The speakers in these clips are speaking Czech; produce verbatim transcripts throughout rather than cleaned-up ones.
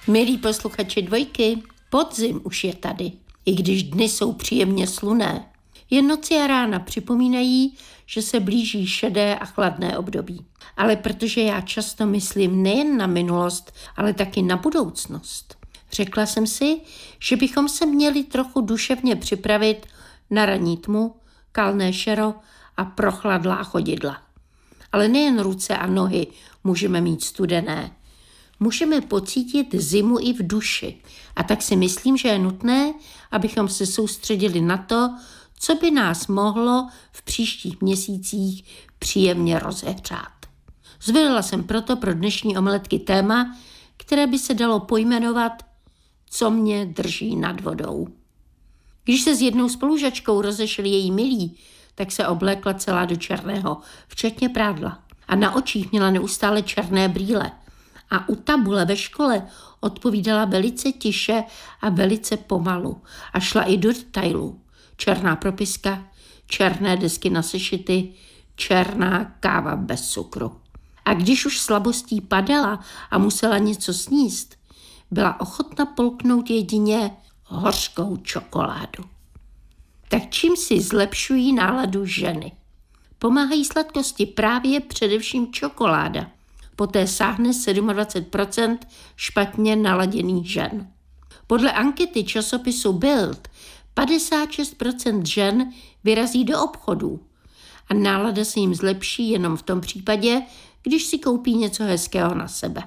Milí posluchači Dvojky, podzim už je tady, i když dny jsou příjemně slunné. Jen noci a rána připomínají, že se blíží šedé a chladné období. Ale protože já často myslím nejen na minulost, ale taky na budoucnost, řekla jsem si, že bychom se měli trochu duševně připravit na ranní tmu, kalné šero a prochladlá chodidla. Ale nejen ruce a nohy můžeme mít studené. Můžeme pocítit zimu i v duši. A tak si myslím, že je nutné, abychom se soustředili na to, co by nás mohlo v příštích měsících příjemně rozehřát. Zvolila jsem proto pro dnešní omeletky téma, které by se dalo pojmenovat Co mě drží nad vodou. Když se s jednou spolužačkou rozešli její milí, tak se oblékla celá do černého, včetně prádla. A na očích měla neustále černé brýle. A u tabule ve škole odpovídala velice tiše a velice pomalu. A šla i do detailů. Černá propiska, černé desky na sešity, černá káva bez cukru. A když už slabostí padala a musela něco sníst, byla ochotna polknout jedině hořkou čokoládu. Tak čím si zlepšují náladu ženy? Pomáhají sladkosti právě především čokoláda. Poté sáhne dvacet sedm procent špatně naladěných žen. Podle ankety časopisu Bild padesát šest procent žen vyrazí do obchodů a nálada se jim zlepší jenom v tom případě, když si koupí něco hezkého na sebe.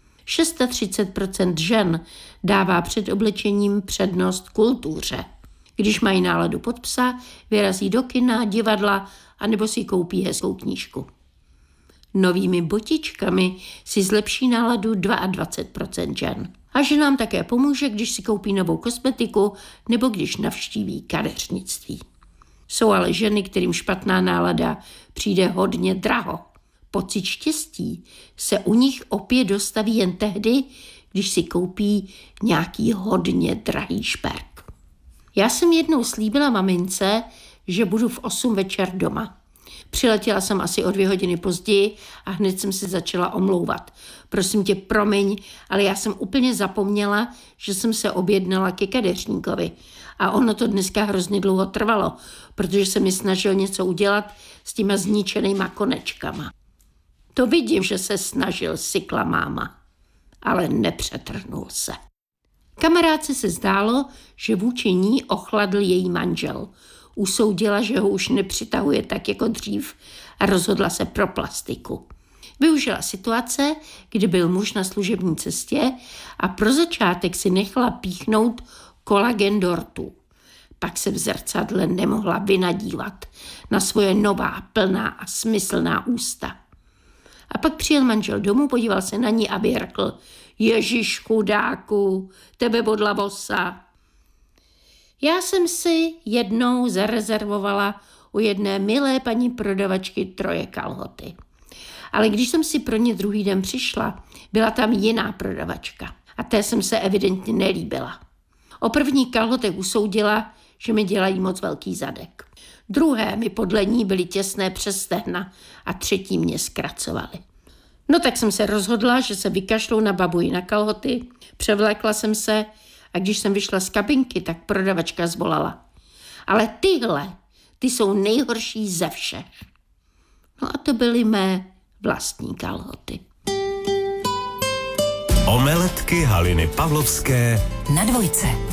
třicet šest procent žen dává před oblečením přednost kultuře. Když mají náladu pod psa, vyrazí do kina, divadla anebo si koupí hezkou knížku. Novými botičkami si zlepší náladu dvacet dva procent žen. A ženám také pomůže, když si koupí novou kosmetiku nebo když navštíví kadeřnictví. Jsou ale ženy, kterým špatná nálada přijde hodně draho. Pocit štěstí se u nich opět dostaví jen tehdy, když si koupí nějaký hodně drahý šperk. Já jsem jednou slíbila mamince, že budu v osm večer doma. Přiletěla jsem asi o dvě hodiny později a hned jsem se začala omlouvat. Prosím tě, promiň, ale já jsem úplně zapomněla, že jsem se objednala ke kadeřníkovi. A ono to dneska hrozně dlouho trvalo, protože se mi snažil něco udělat s těma zničenýma konečkama. To vidím, že se snažil, sykla máma, ale nepřetrhnul se. Kamarádce se zdálo, že vůči ní ochladl její manžel. Usoudila, že ho už nepřitahuje tak jako dřív a rozhodla se pro plastiku. Využila situace, kdy byl muž na služební cestě a pro začátek si nechala píchnout kolagen dortu. Pak se v zrcadle nemohla vynadívat na svoje nová, plná a smyslná ústa. A pak přijel manžel domů, podíval se na ní a vyrkl: Ježiš chudáku, tebe bodla vosa. Já jsem si jednou zarezervovala u jedné milé paní prodavačky troje kalhoty. Ale když jsem si pro ně druhý den přišla, byla tam jiná prodavačka a té jsem se evidentně nelíbila. O první kalhotech usoudila, že mi dělají moc velký zadek. Druhé mi podle ní byly těsné přes stehna a třetí mě zkracovaly. No tak jsem se rozhodla, že se vykašlou na babuji na kalhoty, převlékla jsem se a když jsem vyšla z kabinky, tak prodavačka zvolala: Ale tyhle, ty jsou nejhorší ze všech. No a to byly mé vlastní kalhoty. Omeletky Haliny Pavlovské na Dvojce.